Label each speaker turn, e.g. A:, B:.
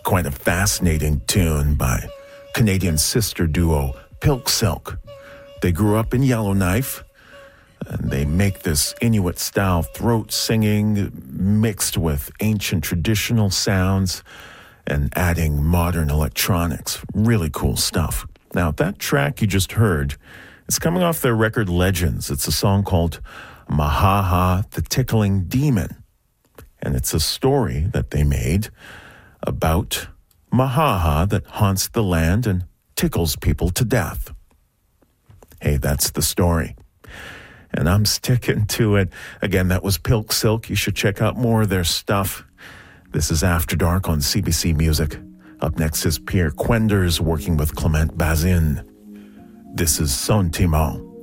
A: quite a fascinating tune by Canadian sister duo Pilk Silk. They grew up in Yellowknife, and they make this Inuit-style throat singing mixed with ancient traditional sounds and adding modern electronics. Really cool stuff. Now, that track you just heard, it's coming off their record Legends. It's a song called Mahaha, the Tickling Demon. And it's a story that they made about Mahaha that haunts the land and tickles people to death. Hey, that's the story. And I'm sticking to it. Again, that was Pilk Silk. You should check out more of their stuff. This is After Dark on CBC Music. Up next is Pierre Quenders working with Clement Bazin. This is Sentiment.